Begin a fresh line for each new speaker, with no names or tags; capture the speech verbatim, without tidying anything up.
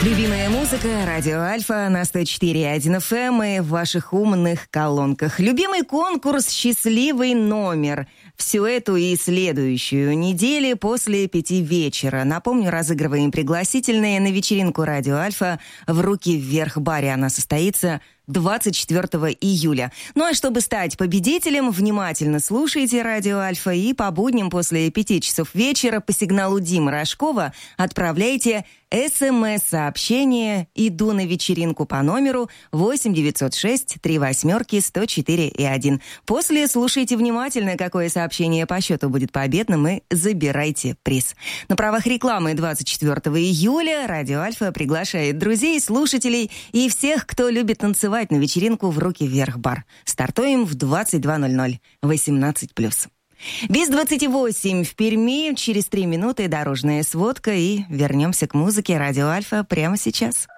Любимая музыка, радио Альфа на сто четыре и один эф эм и в ваших умных колонках. Любимый конкурс «Счастливый номер». Всю эту и следующую недели после пяти вечера. Напомню, разыгрываем пригласительные на вечеринку радио Альфа в «Руки вверх» баре. Она состоится двадцать четвёртого июля. Ну а чтобы стать победителем, внимательно слушайте радио Альфа и по будням после пяти часов вечера по сигналу Димы Рожкова отправляйте СМС-сообщение «Иду на вечеринку» по номеру восемь девятьсот шесть три восьмерки сто четыре и один. После слушайте внимательно, какое сообщение по счету будет победным, и забирайте приз. На правах рекламы двадцать четвёртого июля радио Альфа приглашает друзей, слушателей и всех, кто любит танцевать, на вечеринку в «Руки вверх» бар. Стартуем в двадцать два ноль ноль, восемнадцать плюс. Без двадцати восемь в Перми, через три минуты дорожная сводка, и вернемся к музыке радио Альфа прямо сейчас.